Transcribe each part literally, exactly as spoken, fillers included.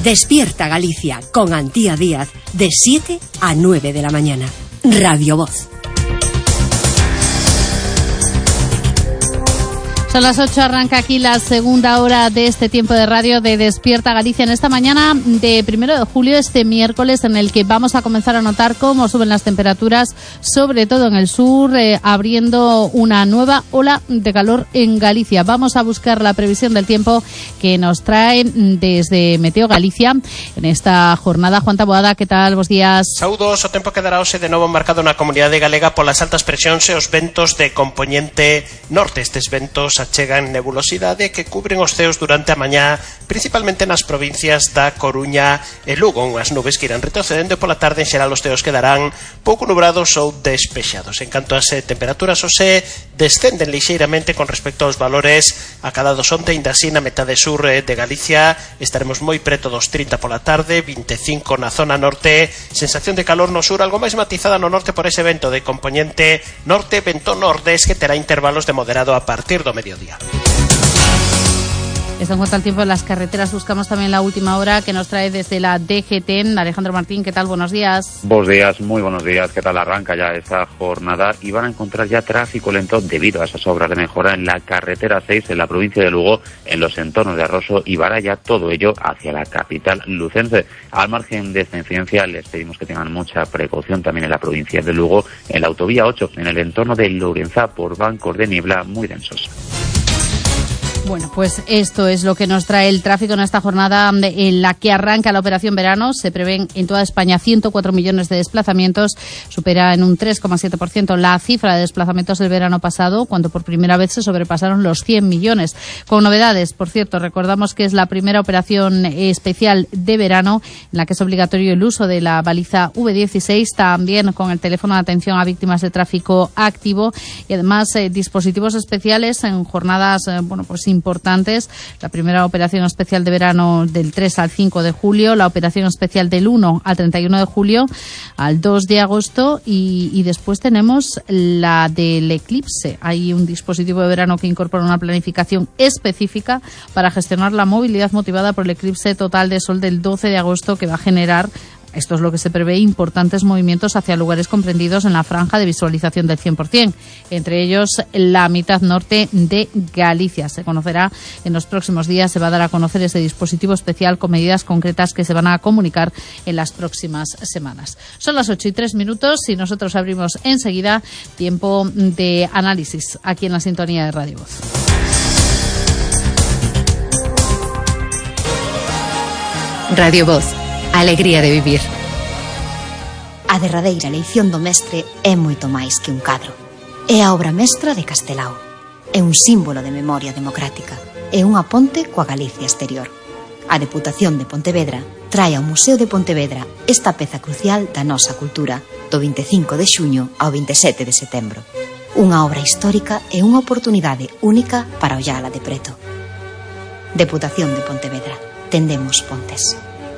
Despierta Galicia con Antía Díaz de siete a nueve de la mañana. Radio Voz. Son las ocho, arranca aquí la segunda hora de este tiempo de radio de Despierta Galicia en esta mañana de primero de julio, este miércoles, en el que vamos a comenzar a notar cómo suben las temperaturas, sobre todo en el sur, eh, abriendo una nueva ola de calor en Galicia. Vamos a buscar la previsión del tiempo que nos traen desde Meteo Galicia en esta jornada. Juan Taboada, ¿qué tal? Buenos días. Saúdos, o tempo quedará hoxe de novo marcado na comunidade galega polas altas presións e os ventos de compoñente norte. Estes ventos achegan nebulosidade que cubren os ceos durante a mañá, principalmente nas provincias da Coruña e Lugo. Unhas nubes que irán retrocedendo, pola tarde en xeral os ceos quedarán pouco nubrados ou despexados. En canto ás temperaturas, hoxe descenden lixeiramente con respecto aos valores acadados onte, ainda así na metade sur de Galicia estaremos moi preto dos trinta pola tarde, vinte e cinco na zona norte, sensación de calor no sur, algo máis matizada no norte por ese vento de compoñente norte, vento nordés que terá intervalos de moderado a partir do mediodía. Esto en cuanto al tiempo en las carreteras. Buscamos también la última hora que nos trae desde la D G T. Alejandro Martín, ¿qué tal? Buenos días. Buenos días, muy buenos días. ¿Qué tal? Arranca ya esta jornada y van a encontrar ya tráfico lento debido a esas obras de mejora en la carretera seis en la provincia de Lugo, en los entornos de Arroso y Baraya, todo ello hacia la capital lucense. Al margen de esta incidencia, les pedimos que tengan mucha precaución también en la provincia de Lugo, en la autovía ocho, en el entorno de Lourenzá, por bancos de niebla muy densos. Bueno, pues esto es lo que nos trae el tráfico en esta jornada en la que arranca la operación verano. Se prevén en toda España ciento cuatro millones de desplazamientos. Supera en un tres coma siete por ciento la cifra de desplazamientos del verano pasado, cuando por primera vez se sobrepasaron los cien millones. Con novedades, por cierto, recordamos que es la primera operación especial de verano en la que es obligatorio el uso de la baliza V dieciséis, también con el teléfono de atención a víctimas de tráfico activo y además eh, dispositivos especiales en jornadas, eh, bueno, pues importantes. La primera operación especial de verano del tres al cinco de julio, la operación especial del uno al treinta y uno de julio, al dos de agosto y, y después tenemos la del eclipse. Hay un dispositivo de verano que incorpora una planificación específica para gestionar la movilidad motivada por el eclipse total de sol del doce de agosto, que va a generar, esto es lo que se prevé, importantes movimientos hacia lugares comprendidos en la franja de visualización del cien por ciento, entre ellos la mitad norte de Galicia. Se conocerá en los próximos días, se va a dar a conocer ese dispositivo especial con medidas concretas que se van a comunicar en las próximas semanas. Son las ocho y tres minutos y nosotros abrimos enseguida tiempo de análisis aquí en la sintonía de Radio Voz. Radio Voz. Alegría de vivir. A derradeira leición do mestre é moito máis que un cadro. É a obra mestra de Castelao. É un símbolo de memoria democrática. É unha ponte coa Galicia exterior. A Deputación de Pontevedra trae ao Museo de Pontevedra esta peza crucial da nosa cultura do vinte e cinco de xuño ao vinte e sete de setembro. Unha obra histórica e unha oportunidade única para ollala de preto. Deputación de Pontevedra. Tendemos pontes.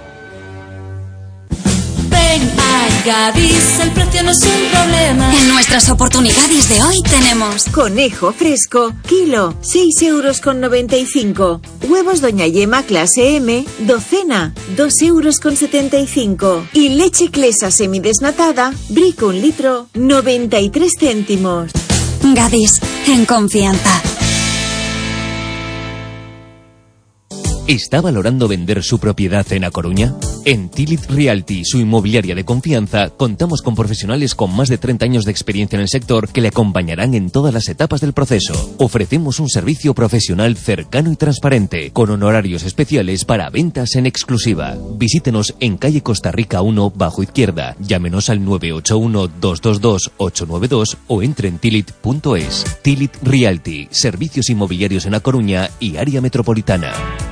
Ven a Gadis, el precio no es un problema. En nuestras oportunidades de hoy tenemos conejo fresco, kilo, seis euros con noventa y cinco. Huevos Doña Yema clase M, docena, dos euros con setenta y cinco. Y leche Clesa semidesnatada, brico un litro, noventa y tres céntimos. Gadis, en confianza. ¿Está valorando vender su propiedad en A Coruña? En Tilit Realty, su inmobiliaria de confianza, contamos con profesionales con más de treinta años de experiencia en el sector que le acompañarán en todas las etapas del proceso. Ofrecemos un servicio profesional cercano y transparente, con honorarios especiales para ventas en exclusiva. Visítenos en calle Costa Rica uno, bajo izquierda. Llámenos al nueve ocho uno, dos dos dos, ocho nueve dos o entre en tilit punto es. Tilit Realty, servicios inmobiliarios en A Coruña y área metropolitana.